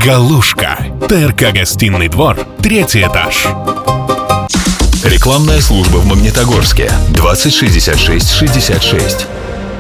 Галушка. ТРК «Гостиный двор», 3-й этаж. Рекламная служба в Магнитогорске. 20 66 66.